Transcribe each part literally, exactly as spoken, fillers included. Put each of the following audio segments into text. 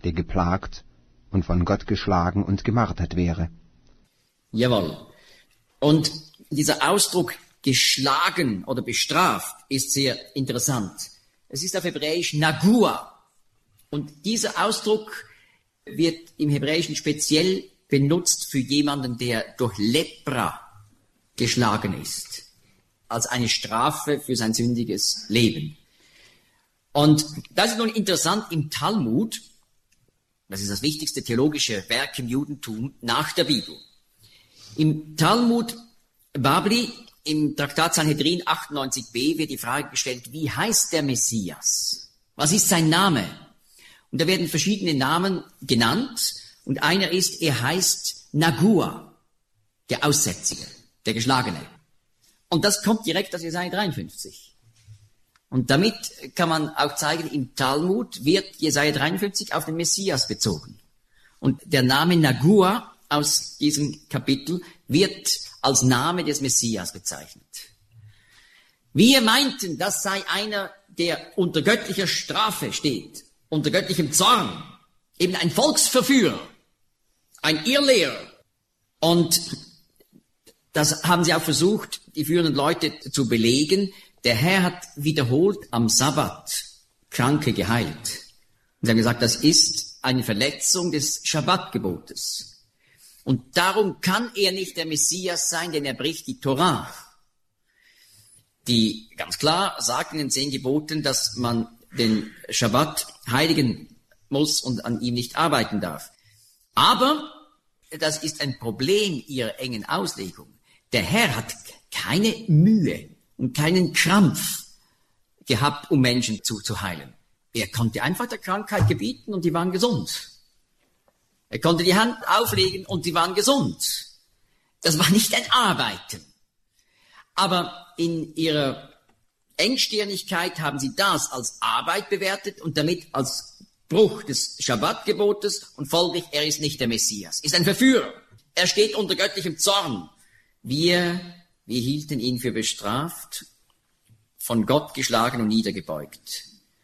der geplagt und von Gott geschlagen und gemartert wäre. Jawohl. Und dieser Ausdruck geschlagen oder bestraft ist sehr interessant. Es ist auf Hebräisch Nagua. Und dieser Ausdruck wird im Hebräischen speziell benutzt für jemanden, der durch Lepra geschlagen ist, als eine Strafe für sein sündiges Leben. Und das ist nun interessant im Talmud, das ist das wichtigste theologische Werk im Judentum nach der Bibel. Im Talmud Babli, im Traktat Sanhedrin achtundneunzig b, wird die Frage gestellt, wie heißt der Messias? Was ist sein Name? Und da werden verschiedene Namen genannt. Und einer ist, er heißt Nagua, der Aussätzige, der Geschlagene. Und das kommt direkt aus Jesaja dreiundfünfzig. Und damit kann man auch zeigen, im Talmud wird Jesaja dreiundfünfzig auf den Messias bezogen. Und der Name Nagua aus diesem Kapitel wird als Name des Messias bezeichnet. Wir meinten, das sei einer, der unter göttlicher Strafe steht, unter göttlichem Zorn, eben ein Volksverführer, ein Irrlehrer. Und das haben sie auch versucht, die führenden Leute zu belegen. Der Herr hat wiederholt am Sabbat Kranke geheilt. Und sie haben gesagt, das ist eine Verletzung des Schabbatgebotes. Und darum kann er nicht der Messias sein, denn er bricht die Torah, die ganz klar sagt in den zehn Geboten, dass man den Schabbat heiligen muss und an ihm nicht arbeiten darf. Aber das ist ein Problem ihrer engen Auslegung. Der Herr hat keine Mühe und keinen Krampf gehabt, um Menschen zu, zu heilen. Er konnte einfach der Krankheit gebieten und die waren gesund. Er konnte die Hand auflegen und die waren gesund. Das war nicht ein Arbeiten. Aber in ihrer Engstirnigkeit haben sie das als Arbeit bewertet und damit als Bruch des Schabbatgebotes und folglich, er ist nicht der Messias. Ist ein Verführer. Er steht unter göttlichem Zorn. Wir, wir hielten ihn für bestraft, von Gott geschlagen und niedergebeugt.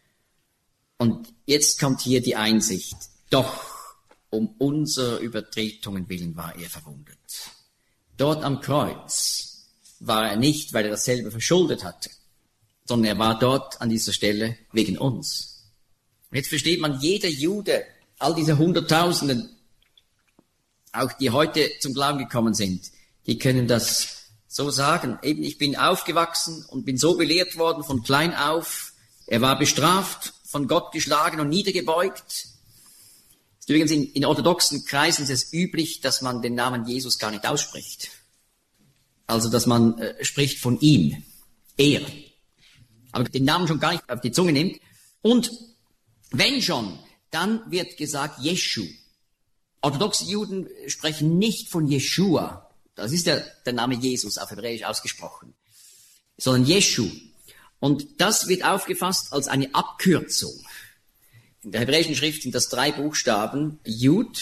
Und jetzt kommt hier die Einsicht. Doch um unserer Übertretungen willen war er verwundet. Dort am Kreuz war er nicht, weil er dasselbe verschuldet hatte, sondern er war dort an dieser Stelle wegen uns. Und jetzt versteht man, jeder Jude, all diese Hunderttausenden, auch die heute zum Glauben gekommen sind, die können das so sagen. Eben, ich bin aufgewachsen und bin so belehrt worden von klein auf. Er war bestraft, von Gott geschlagen und niedergebeugt. Übrigens in, in orthodoxen Kreisen ist es üblich, dass man den Namen Jesus gar nicht ausspricht. Also, dass man äh, spricht von ihm, er. Aber den Namen schon gar nicht auf die Zunge nimmt. Und wenn schon, dann wird gesagt Jeschu. Orthodoxe Juden sprechen nicht von Jeschua. Das ist der, der Name Jesus auf Hebräisch ausgesprochen. Sondern Jeschu. Und das wird aufgefasst als eine Abkürzung. In der hebräischen Schrift sind das drei Buchstaben, Jud,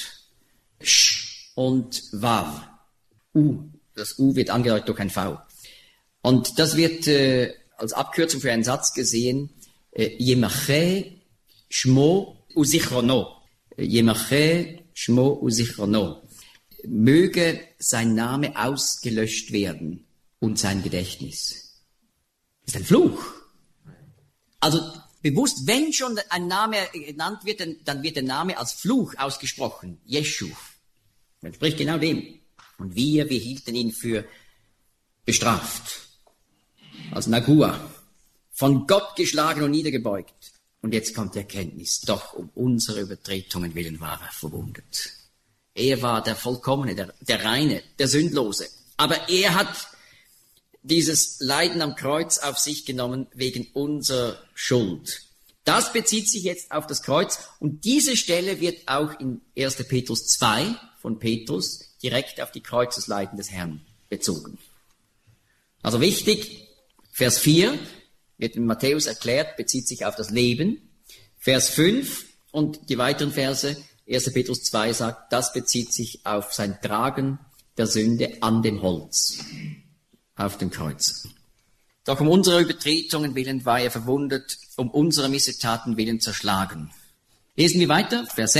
Sh und Wav. U. Das U wird angedeutet durch ein V. Und das wird äh, als Abkürzung für einen Satz gesehen, äh, Yemache Shmo Uzichrono. Yemache Shmo Uzichrono. Möge sein Name ausgelöscht werden und sein Gedächtnis. Das ist ein Fluch. Also bewusst, wenn schon ein Name genannt wird, dann wird der Name als Fluch ausgesprochen. Jeschu. Das spricht genau dem. Und wir, wir hielten ihn für bestraft. Als Nagua. Von Gott geschlagen und niedergebeugt. Und jetzt kommt die Erkenntnis. Doch um unsere Übertretungen willen war er verwundet. Er war der Vollkommene, der, der Reine, der Sündlose. Aber er hat dieses Leiden am Kreuz auf sich genommen wegen unserer Schuld. Das bezieht sich jetzt auf das Kreuz und diese Stelle wird auch in erster Petrus zwei von Petrus direkt auf die Kreuzesleiden des Herrn bezogen. Also wichtig, Vers vier wird in Matthäus erklärt, bezieht sich auf das Leben. Vers fünf und die weiteren Verse, erster Petrus zwei sagt, das bezieht sich auf sein Tragen der Sünde an dem Holz. Auf dem Kreuz. Doch um unserer Übertretungen willen war er verwundet, um unserer Missetaten willen zerschlagen. Lesen wir weiter, Vers sechs.